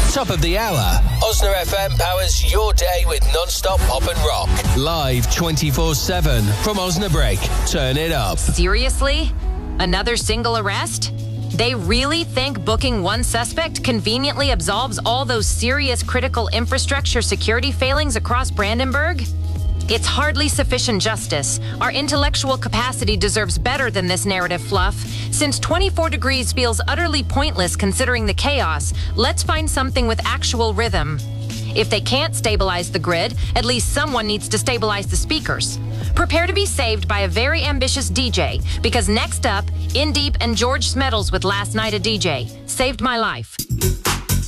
Top of the hour. Osna FM powers your day with non-stop pop and rock. Live 24/7 from Osnabrück. Turn it up. Seriously? Another single arrest? They really think booking one suspect conveniently absolves all those serious critical infrastructure security failings across Brandenburg? It's hardly sufficient justice. Our intellectual capacity deserves better than this narrative fluff. Since 24 degrees feels utterly pointless considering the chaos, let's find something with actual rhythm. If they can't stabilize the grid, at least someone needs to stabilize the speakers. Prepare to be saved by a very ambitious DJ, because next up, In Deep and George Smeddles with Last Night a DJ. Saved my life.